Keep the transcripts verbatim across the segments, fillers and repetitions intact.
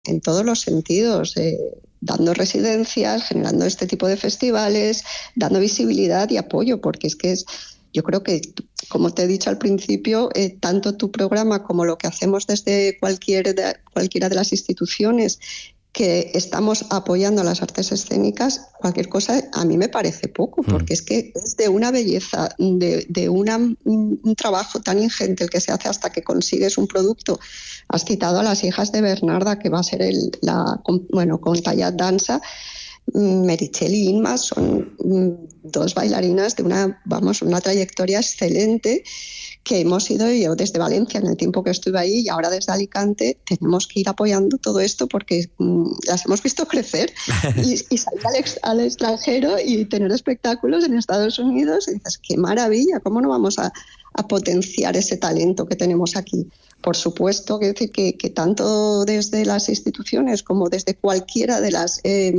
en todos los sentidos, eh, dando residencias, generando este tipo de festivales, dando visibilidad y apoyo, porque es que es, yo creo que, como te he dicho al principio, eh, tanto tu programa como lo que hacemos desde cualquier de, cualquiera de las instituciones que estamos apoyando a las artes escénicas, cualquier cosa a mí me parece poco, porque mm. es que es de una belleza, de, de una, un trabajo tan ingente el que se hace hasta que consigues un producto. Has citado a las hijas de Bernarda, que va a ser el, la, bueno, con Tallat Dansa. Meritxell y Inma son dos bailarinas de una, vamos, una trayectoria excelente, que hemos ido yo desde Valencia en el tiempo que estuve ahí y ahora desde Alicante tenemos que ir apoyando todo esto porque mm, las hemos visto crecer y, y salir al, ex, al extranjero y tener espectáculos en Estados Unidos y dices, qué maravilla, ¿cómo no vamos a, a potenciar ese talento que tenemos aquí? Por supuesto, quiero decir que, que tanto desde las instituciones como desde cualquiera de las eh,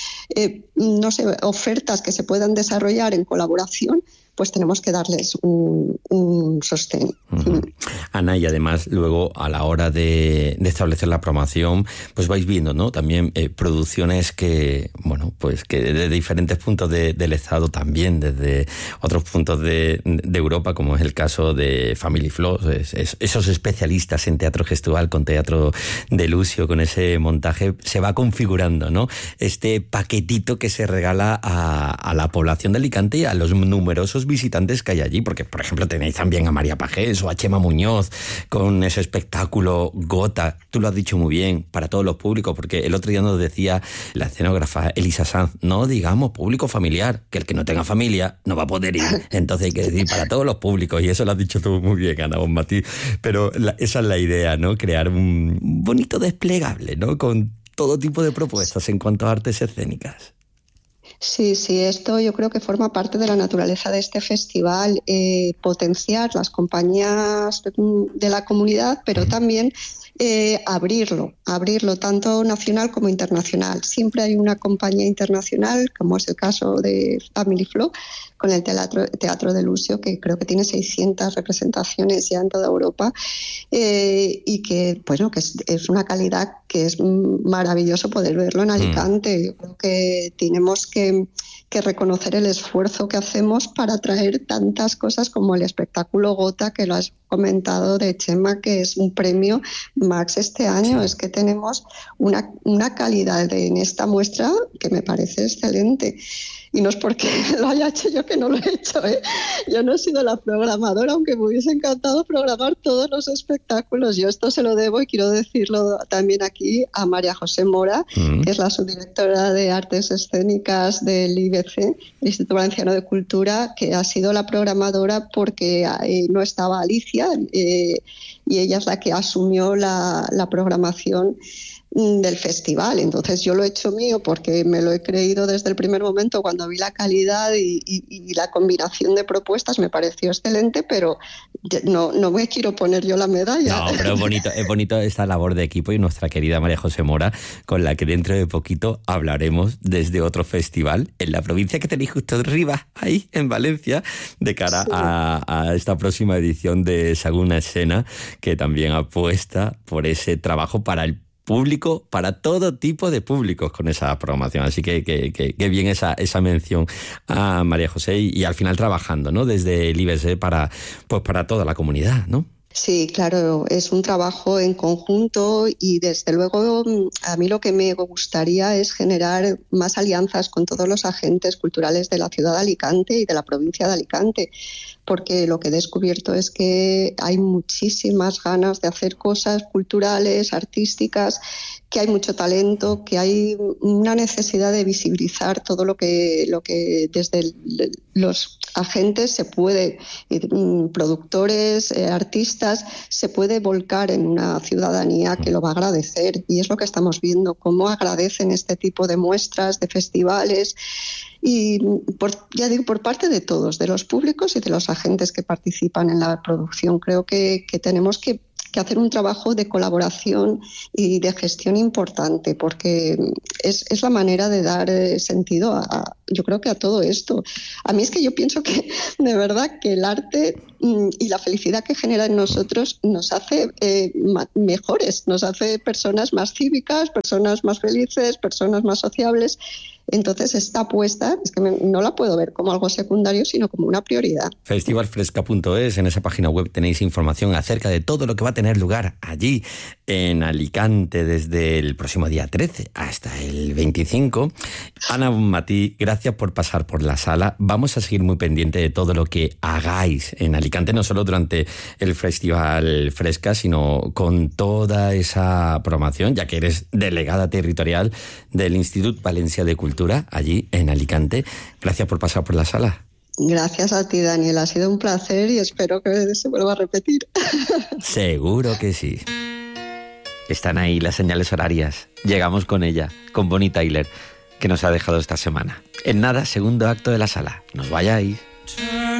eh, no sé, ofertas que se puedan desarrollar en colaboración, pues tenemos que darles un, un sostén. Uh-huh. Ana, y además luego a la hora de, de establecer la programación, pues vais viendo, ¿no? También eh, producciones que, bueno, pues que desde diferentes puntos de, del Estado, también desde otros puntos de, de Europa, como es el caso de Family Flow, es, es, esos especialistas en teatro gestual con Teatro de Lucio, con ese montaje, se va configurando, ¿no? Este paquetito que se regala a, a la población de Alicante y a los numerosos visitantes que hay allí, porque por ejemplo tenéis también a María Pajés o a Chema Muñoz con ese espectáculo Gota, tú lo has dicho muy bien, para todos los públicos, porque el otro día nos decía la escenógrafa Elisa Sanz, no digamos público familiar, que el que no tenga familia no va a poder ir, entonces hay que decir para todos los públicos, y eso lo has dicho tú muy bien, Ana Bonmatí, pero la, esa es la idea, ¿no? Crear un bonito desplegable, ¿no? Con todo tipo de propuestas en cuanto a artes escénicas. Sí, sí, esto yo creo que forma parte de la naturaleza de este festival, eh, potenciar las compañías de la comunidad, pero también eh, abrirlo, abrirlo tanto nacional como internacional. Siempre hay una compañía internacional, como es el caso de Family Flow, con el Teatro, Teatro de Lucio, que creo que tiene seiscientas representaciones ya en toda Europa, eh, y que, bueno, que es, es una calidad que es maravilloso poder verlo en Alicante. Mm. Yo creo que tenemos que, que reconocer el esfuerzo que hacemos para traer tantas cosas como el espectáculo Gota, que lo has comentado, de Chema, que es un premio Max este año. Sí. Es que tenemos una, una calidad de, en esta muestra que me parece excelente. Y no es porque lo haya hecho yo que no lo he hecho, ¿eh? Yo no he sido la programadora, aunque me hubiese encantado programar todos los espectáculos. Yo esto se lo debo, y quiero decirlo también aquí, a María José Mora, mm. que es la subdirectora de Artes Escénicas del I B C, el Instituto Valenciano de Cultura, que ha sido la programadora porque eh, no estaba Alicia, eh, y ella es la que asumió la, la programación del festival. Entonces yo lo he hecho mío porque me lo he creído desde el primer momento cuando vi la calidad y, y, y la combinación de propuestas. Me pareció excelente, pero no, no me quiero poner yo la medalla. No, pero es bonito, es bonito esta labor de equipo, y nuestra querida María José Mora, con la que dentro de poquito hablaremos desde otro festival en la provincia que tenéis justo arriba, ahí en Valencia, de cara sí. a, a esta próxima edición de Saguna Escena, que también apuesta por ese trabajo para el público, para todo tipo de públicos con esa programación. Así que, que, que, que bien esa, esa mención a María José, y, y al final trabajando, ¿no? Desde el I B C para, pues para toda la comunidad, ¿no? Sí, claro, es un trabajo en conjunto, y desde luego a mí lo que me gustaría es generar más alianzas con todos los agentes culturales de la ciudad de Alicante y de la provincia de Alicante, porque lo que he descubierto es que hay muchísimas ganas de hacer cosas culturales, artísticas, que hay mucho talento, que hay una necesidad de visibilizar todo lo que, lo que desde el, los agentes se puede, productores, eh, artistas, se puede volcar en una ciudadanía que lo va a agradecer, y es lo que estamos viendo, cómo agradecen este tipo de muestras, de festivales, y por, ya digo, por parte de todos, de los públicos y de los agentes que participan en la producción. Creo que, que tenemos que que hacer un trabajo de colaboración y de gestión importante, porque es, es la manera de dar sentido a, a, yo creo que a todo esto. A mí es que yo pienso que, de verdad, que el arte y la felicidad que genera en nosotros nos hace eh, mejores, nos hace personas más cívicas, personas más felices, personas más sociables. Entonces esta apuesta es que me, no la puedo ver como algo secundario, sino como una prioridad. festival fresca punto es, en esa página web tenéis información acerca de todo lo que va a tener lugar allí en Alicante desde el próximo día trece hasta el veinticinco. Ana Bonmatí, gracias por pasar por la sala. Vamos a seguir muy pendiente de todo lo que hagáis en Alicante, no solo durante el Festival Fresca, sino con toda esa programación, ya que eres delegada territorial del Institut Valencià de Cultura, allí en Alicante. Gracias por pasar por la sala. Gracias a ti, Daniel. Ha sido un placer y espero que se vuelva a repetir. Seguro que sí. Están ahí las señales horarias. Llegamos con ella, con Bonnie Tyler, que nos ha dejado esta semana. En nada, segundo acto de la sala. No os vayáis.